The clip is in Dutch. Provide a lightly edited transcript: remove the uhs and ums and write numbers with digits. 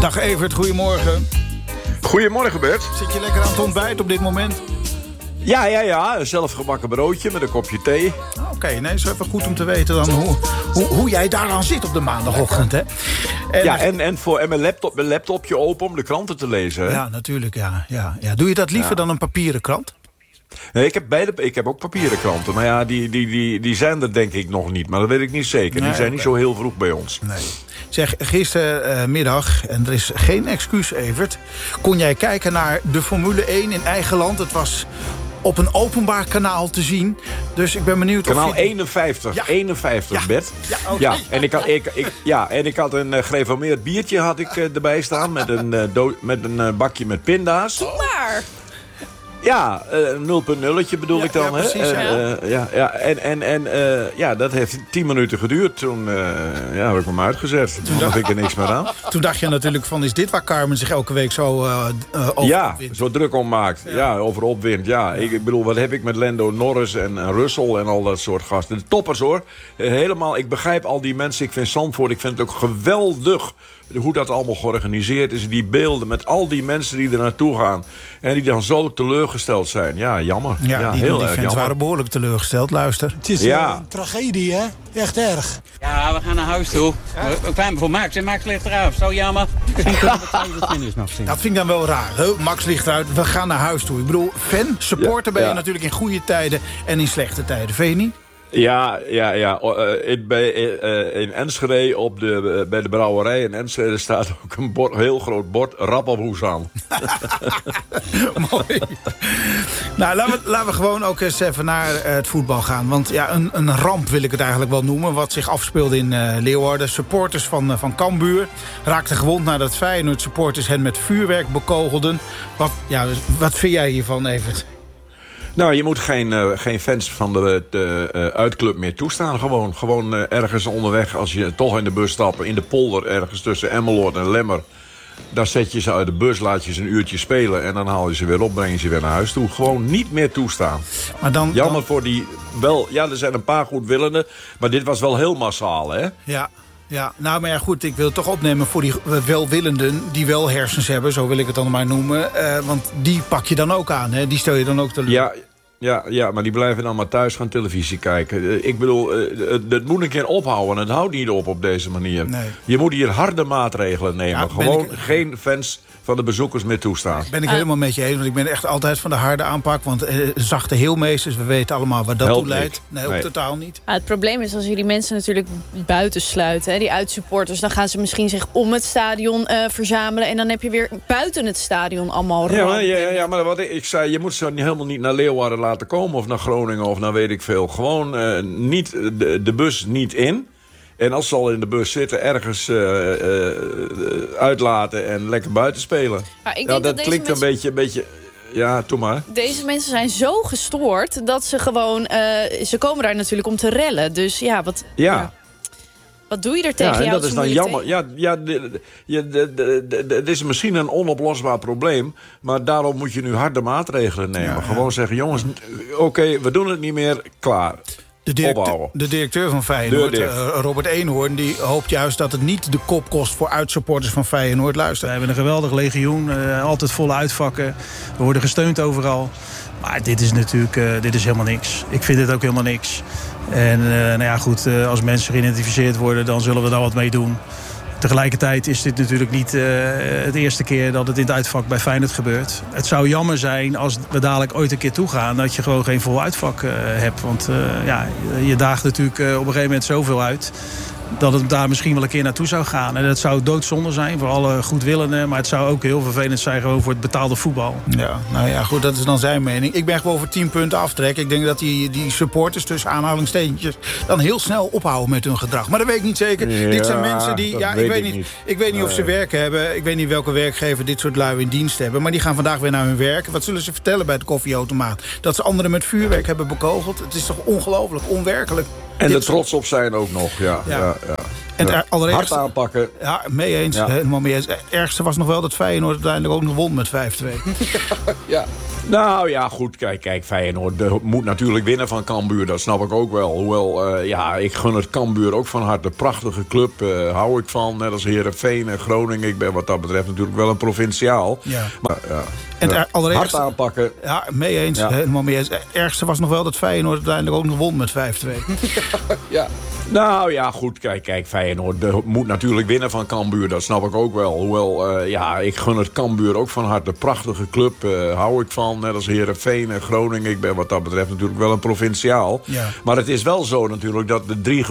Dag Evert, goedemorgen. Goedemorgen Bert. Zit je lekker aan het ontbijt op dit moment? Ja. Een zelfgebakken broodje met een kopje thee. Oké, nee, is even goed om te weten dan hoe jij daar dan zit op de maandagochtend, hè? En mijn laptopje open om de kranten te lezen. Hè? Ja, natuurlijk, ja. Doe je dat liever dan een papieren krant? Nee, ik heb ook papieren kranten. Maar ja, die zijn er denk ik nog niet. Maar dat weet ik niet zeker. Die zijn niet zo heel vroeg bij ons. Nee. Zeg, gistermiddag, en er is geen excuus, Evert, kon jij kijken naar de Formule 1 in eigen land. Het was op een openbaar kanaal te zien. Dus ik ben benieuwd kanaal of je... 51, Ja. 51, Bert. Ja, okay. En ik had een gereformeerd biertje erbij staan met een bakje met pinda's. Maar... Ja, 0.0'tje bedoel ik dan. Ja, precies, dat heeft 10 minuten geduurd. Toen heb ik hem uitgezet. Toen dacht ik er niks meer aan. Toen dacht je natuurlijk van, is dit waar Carmen zich elke week zo over opwint? Zo druk om maakt. Ja, over opwint. Ja. Ik bedoel, wat heb ik met Lando Norris en Russell en al dat soort gasten. De toppers hoor. Helemaal, ik begrijp al die mensen. Ik vind Zandvoort, ik vind het ook geweldig hoe dat allemaal georganiseerd is. Die beelden met al die mensen die er naartoe gaan. En die dan zo teleurgesteld zijn. Ja, jammer. Ja, die heel erg fans jammer. waren behoorlijk teleurgesteld, luister. Het is een tragedie, hè? Echt erg. Ja, we gaan naar huis toe. We kwamen voor Max en Max ligt eraf. Zo jammer. Misschien kunnen we het finish nog zien. Dat vind ik dan wel raar. Max ligt eruit, we gaan naar huis toe. Ik bedoel, fan, supporter ben je natuurlijk in goede tijden en in slechte tijden. Vind je niet? Ja. In Enschede bij de brouwerij in Enschede staat ook een heel groot bord rappelhoes aan. Mooi. Nou, laten we gewoon ook eens even naar het voetbal gaan. Want ja, een ramp wil ik het eigenlijk wel noemen. Wat zich afspeelde in Leeuwarden. Supporters van Cambuur raakten gewond nadat Feyenoord supporters hen met vuurwerk bekogelden. Wat vind jij hiervan, Evert? Nou, je moet geen fans van de uitclub meer toestaan. Gewoon ergens onderweg, als je toch in de bus stapt, in de polder ergens tussen Emmeloord en Lemmer. Daar zet je ze uit de bus, laat je ze een uurtje spelen en dan haal je ze weer op, breng je ze weer naar huis toe. Gewoon niet meer toestaan. Maar jammer voor die wel. Ja, er zijn een paar goedwillenden, maar dit was wel heel massaal, hè? Ja, nou, maar ja, goed, ik wil het toch opnemen voor die welwillenden die wel hersens hebben, zo wil ik het dan maar noemen. Want die pak je dan ook aan, hè? Die stel je dan ook teleur. Ja, maar die blijven dan maar thuis gaan televisie kijken. Ik bedoel, het moet een keer ophouden. Het houdt niet op deze manier. Nee. Je moet hier harde maatregelen nemen. Ja, gewoon geen fans van de bezoekers meer toestaan. Ben ik helemaal met je eens. Want ik ben echt altijd van de harde aanpak. Want zachte heelmeesters, we weten allemaal waar dat toe leidt. Nee, totaal niet. Het probleem is als je die mensen natuurlijk buiten sluiten. Hè, die uitsupporters. Dan gaan ze misschien zich om het stadion verzamelen. En dan heb je weer buiten het stadion allemaal Ja, maar wat ik zei, je moet ze helemaal niet naar Leeuwarden laten komen. Of naar Groningen of naar weet ik veel. Gewoon niet de bus niet in. En als ze al in de bus zitten, ergens uitlaten en lekker buiten spelen. Dat klinkt een beetje... Ja, doe maar. Deze mensen zijn zo gestoord dat ze gewoon... ze komen daar natuurlijk om te rellen. Dus ja, wat doe je er tegen? Ja, en dat is dan jammer. Het is misschien een onoplosbaar probleem. Maar daarom moet je nu harde maatregelen nemen. Gewoon zeggen, jongens, oké, we doen het niet meer, klaar. De directeur van Feyenoord, Robert Eenhoorn, die hoopt juist dat het niet de kop kost voor uitsupporters van Feyenoord. Luister. We hebben een geweldig legioen, altijd volle uitvakken. We worden gesteund overal. Maar dit is natuurlijk helemaal niks. Ik vind het ook helemaal niks. En als mensen geïdentificeerd worden, dan zullen we daar wat mee doen. Tegelijkertijd is dit natuurlijk niet het eerste keer dat het in het uitvak bij Feyenoord gebeurt. Het zou jammer zijn als we dadelijk ooit een keer toegaan dat je gewoon geen vol uitvak hebt. Want je daagt natuurlijk op een gegeven moment zoveel uit dat het daar misschien wel een keer naartoe zou gaan. En dat zou doodzonde zijn voor alle goedwillenden. Maar het zou ook heel vervelend zijn gewoon voor het betaalde voetbal. Ja, nou ja, goed, dat is dan zijn mening. Ik ben gewoon voor 10 punten aftrekken. Ik denk dat die supporters tussen aanhalingstekentjes dan heel snel ophouden met hun gedrag. Maar dat weet ik niet zeker. Ja, dit zijn mensen die... Ja, ik weet niet of ze werk hebben. Ik weet niet welke werkgever dit soort lui in dienst hebben. Maar die gaan vandaag weer naar hun werk. Wat zullen ze vertellen bij de koffieautomaat? Dat ze anderen met vuurwerk hebben bekogeld. Het is toch ongelooflijk, onwerkelijk. En er trots op zijn ook nog, ja. En het hard aanpakken. Ja, mee eens. Ja. Helemaal mee eens. Het ergste was nog wel dat Feyenoord uiteindelijk ook nog won met 5-2. Ja. Nou ja, goed. Kijk, Feyenoord moet natuurlijk winnen van Cambuur. Dat snap ik ook wel. Hoewel, ik gun het Cambuur ook van harte. Prachtige club, hou ik van. Net als Heerenveen en Groningen. Ik ben wat dat betreft natuurlijk wel een provinciaal. Ja. Maar, En het hard aanpakken. Ja, mee eens. Ja. Helemaal mee eens. Het ergste was nog wel dat Feyenoord uiteindelijk ook nog won met 5-2. Ja. Nou ja, goed. Kijk, Feyenoord moet natuurlijk winnen van Cambuur. Dat snap ik ook wel. Hoewel, ik gun het Cambuur ook van harte. Prachtige club, hou ik van. Net als Heerenveen en Groningen. Ik ben wat dat betreft natuurlijk wel een provinciaal. Ja. Maar het is wel zo natuurlijk dat de 3